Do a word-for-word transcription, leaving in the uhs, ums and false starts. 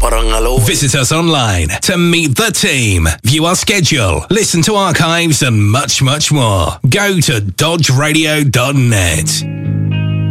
Visit us online to meet the team, view our schedule, listen to archives and much, much more. Go to dodge radio dot net.